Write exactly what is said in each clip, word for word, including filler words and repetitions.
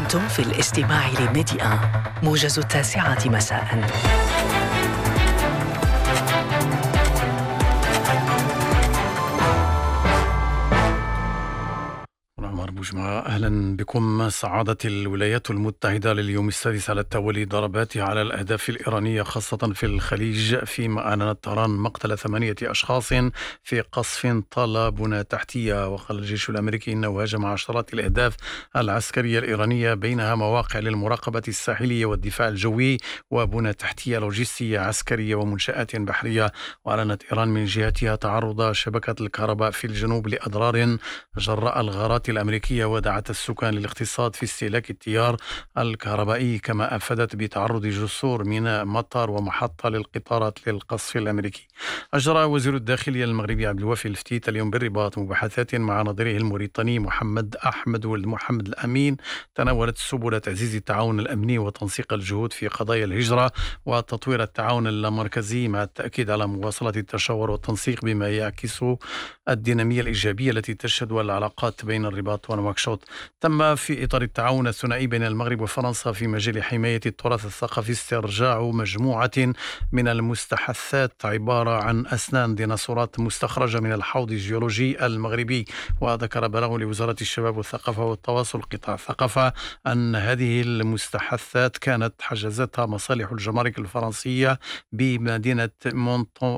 أنتم في الاستماع لميديا موجز التاسعة مساء. عمر بوجمع، أهلا بكم. صعدت الولايات المتحدة لليوم السادس على التوالي ضرباتها على الأهداف الإيرانية خاصة في الخليج، فيما أعلنت طهران مقتل ثمانية أشخاص في قصف طال بنى تحتية. وقال الجيش الأمريكي أنه هاجم عشرات الأهداف العسكرية الإيرانية، بينها مواقع للمراقبة الساحلية والدفاع الجوي وبنى تحتية لوجستية عسكرية ومنشآت بحرية. وأعلنت إيران من جهتها تعرض شبكة الكهرباء في الجنوب لأضرار جراء الغارات الأمريكية، ودعت السكان للاقتصاد في استهلاك التيار الكهربائي، كما أفادت بتعرض جسور ميناء مطار ومحطة للقطارات للقصف الأمريكي. أجرى وزير الداخلية المغربي عبد الوافي الفتيت اليوم بالرباط مباحثات مع نظيره الموريتاني محمد أحمد ولد محمد الأمين، تناولت سبل تعزيز التعاون الأمني وتنسيق الجهود في قضايا الهجرة وتطوير التعاون اللامركزي، مع التأكيد على مواصلة التشاور والتنسيق بما يعكس الدينامية الإيجابية التي تشهد العلاقات بين الرباط ونواكشوط. تم في إطار التعاون الثنائي بين المغرب وفرنسا في مجال حماية التراث الثقافي استرجاع مجموعة من المستحثات عبارة عن أسنان ديناصورات مستخرجة من الحوض الجيولوجي المغربي. وذكر بلاغ لوزارة الشباب والثقافة والتواصل قطاع الثقافة أن هذه المستحثات كانت حجزتها مصالح الجمارك الفرنسية بمدينة مونطون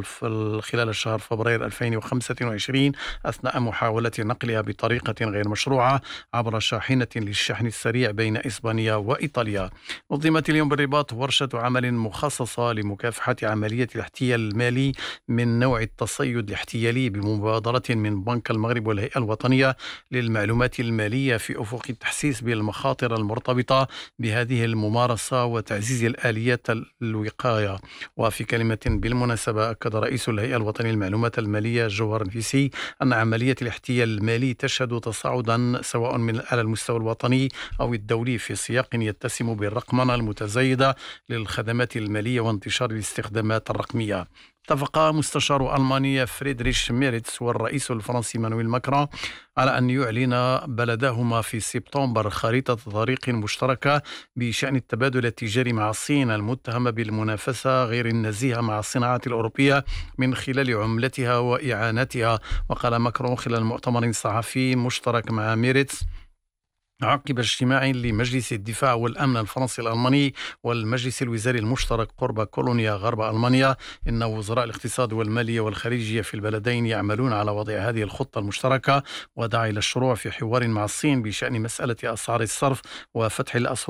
خلال شهر فبراير ألفين وخمسة وعشرين أثناء محاولة نقلها بطريقة غير مشروعة عبر شاحنة للشحن السريع بين إسبانيا وإيطاليا. نظمت اليوم بالرباط ورشة عمل مخصصة لمكافحة عملية الاحتيال المالي من نوع التصيد الاحتيالي بمبادرة من بنك المغرب والهيئة الوطنية للمعلومات المالية في أفق التحسيس بالمخاطر المرتبطة بهذه الممارسة وتعزيز الآليات الوقاية. وفي كلمة بالمناسبة، أكد رئيس الهيئة الوطنية للمعلومات المالية جوهر نفيسي أن عملية الاحتيال المالي تشهد تصاعدا سواء من على المستوى الوطني أو الدولي في سياق يتسم بالرقمنة المتزايدة للخدمات المالية وانتشار الاستخدامات الرقمية. اتفق مستشار ألمانيا فريدريش ميرتس والرئيس الفرنسي مانويل ماكرون على أن يعلن بلدهما في سبتمبر خريطة طريق مشتركة بشأن التبادل التجاري مع الصين المتهمة بالمنافسة غير النزيهة مع الصناعات الأوروبية من خلال عملتها وإعانتها. وقال ماكرون خلال مؤتمر صحفي مشترك مع ميرتس عقب اجتماع لمجلس الدفاع والأمن الفرنسي الألماني والمجلس الوزاري المشترك قرب كولونيا غرب ألمانيا، إن وزراء الاقتصاد والمالية والخارجية في البلدين يعملون على وضع هذه الخطة المشتركة، ودعا إلى الشروع في حوار مع الصين بشأن مسألة أسعار الصرف وفتح الأسواق